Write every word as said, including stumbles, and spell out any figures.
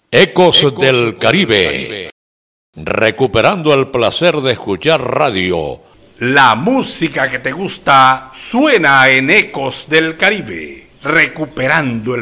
Ecos, Ecos del, del Caribe. Caribe. Recuperando el placer de escuchar radio. La música que te gusta suena en Ecos del Caribe. Recuperando el